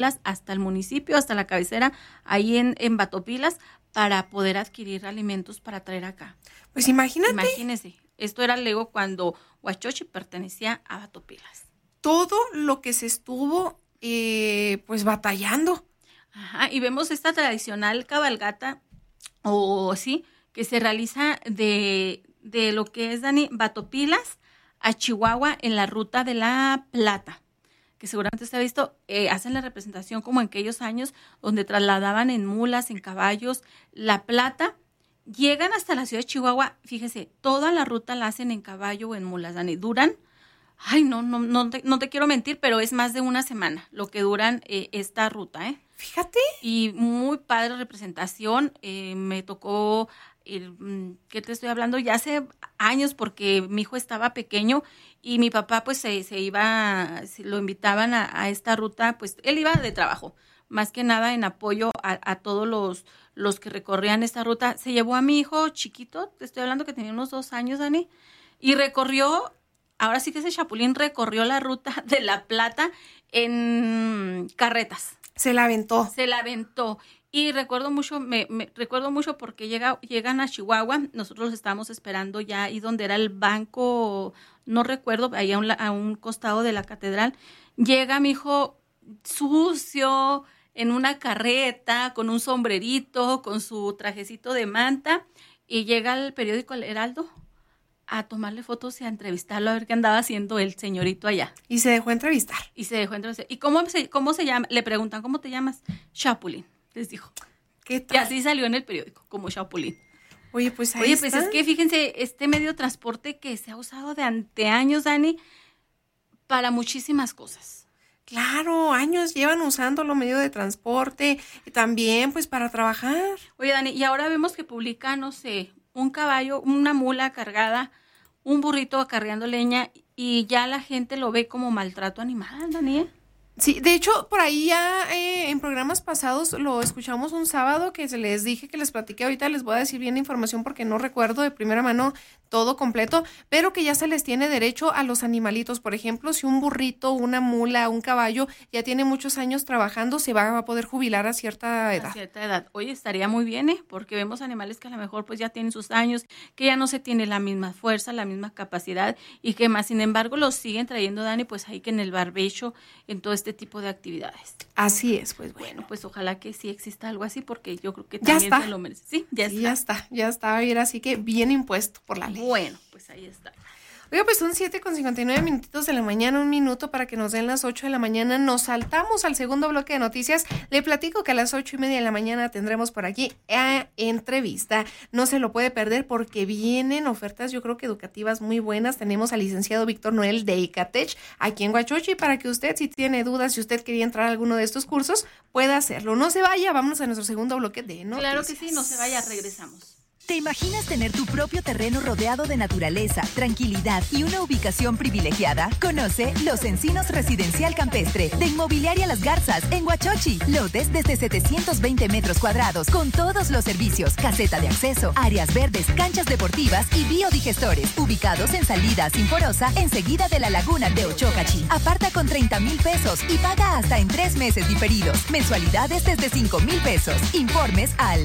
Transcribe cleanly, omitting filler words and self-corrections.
hasta el municipio, hasta la cabecera, ahí en Batopilas, para poder adquirir alimentos para traer acá. Pues imagínate. Imagínese, esto era luego cuando Huachochi pertenecía a Batopilas. Todo lo que se estuvo, pues batallando. Ajá, y vemos esta tradicional cabalgata, o sí, que se realiza de lo que es, Dani, Batopilas a Chihuahua en la ruta de la Plata, que seguramente usted ha visto, hacen la representación como en aquellos años donde trasladaban en mulas, en caballos, la plata, llegan hasta la ciudad de Chihuahua, fíjese, toda la ruta la hacen en caballo o en mulas, Dani, duran, no te quiero mentir, pero es más de una semana lo que duran esta ruta, Fíjate. Y muy padre representación, me tocó, ¿qué te estoy hablando? Ya hace años porque mi hijo estaba pequeño y mi papá pues se iba, lo invitaban a esta ruta, pues él iba de trabajo, más que nada en apoyo a todos los que recorrían esta ruta. Se llevó a mi hijo chiquito, te estoy hablando que tenía unos 2 años, Dani, y recorrió, ahora sí que ese chapulín recorrió la ruta de La Plata en carretas. Se la aventó. Y recuerdo mucho, recuerdo mucho porque llegan a Chihuahua, nosotros los estábamos esperando ya ahí donde era el banco, no recuerdo, ahí a un costado de la catedral. Llega mi hijo sucio, en una carreta, con un sombrerito, con su trajecito de manta, y llega al periódico El Heraldo a tomarle fotos y a entrevistarlo, a ver qué andaba haciendo el señorito allá. Y se dejó entrevistar. ¿Y cómo se llama? Le preguntan, ¿cómo te llamas? Chapulín, les dijo. ¿Qué tal? Y así salió en el periódico, como Chapulín. Oye, pues ahí está. Pues es que fíjense, este medio de transporte que se ha usado de anteaños, Dani, para muchísimas cosas. Claro, años llevan usándolo medio de transporte y también pues para trabajar. Oye, Dani, y ahora vemos que publica, no sé, un caballo, una mula cargada, un burrito acarreando leña y ya la gente lo ve como maltrato animal, Dani. Sí, de hecho, por ahí ya en programas pasados lo escuchamos un sábado que se les dije que les platiqué. Ahorita les voy a decir bien la información porque no recuerdo de primera mano todo completo, pero que ya se les tiene derecho a los animalitos. Por ejemplo, si un burrito, una mula, un caballo ya tiene muchos años trabajando, se va a poder jubilar a cierta edad. A cierta edad. Oye, estaría muy bien, porque vemos animales que a lo mejor pues ya tienen sus años, que ya no se tiene la misma fuerza, la misma capacidad y que más, sin embargo, los siguen trayendo, Dani, pues ahí que en el barbecho, en todo este tipo de actividades. Así es, pues bueno, pues ojalá que sí exista algo así, porque yo creo que también se lo merece. Sí, ya está, Vera, así que bien impuesto por la ley. Bueno, pues ahí está. Oiga, pues son 7:59 minutitos de la mañana, 1 minuto para que nos den las 8 de la mañana. Nos saltamos al segundo bloque de noticias. Le platico que a las 8:30 de la mañana tendremos por aquí entrevista. No se lo puede perder porque vienen ofertas, yo creo que educativas muy buenas. Tenemos al licenciado Víctor Noel de Icatech aquí en Huachochi para que usted, si tiene dudas, si usted quería entrar a alguno de estos cursos, pueda hacerlo. No se vaya, vámonos a nuestro segundo bloque de noticias. Claro que sí, no se vaya, regresamos. ¿Te imaginas tener tu propio terreno rodeado de naturaleza, tranquilidad y una ubicación privilegiada? Conoce Los Encinos Residencial Campestre de Inmobiliaria Las Garzas en Huachochi. Lotes desde 720 metros cuadrados con todos los servicios, caseta de acceso, áreas verdes, canchas deportivas y biodigestores. Ubicados en Salida Sinforosa, enseguida de la Laguna de Ochocachi. Aparta con 30,000 pesos y paga hasta en 3 meses diferidos. Mensualidades desde 5,000 pesos. Informes al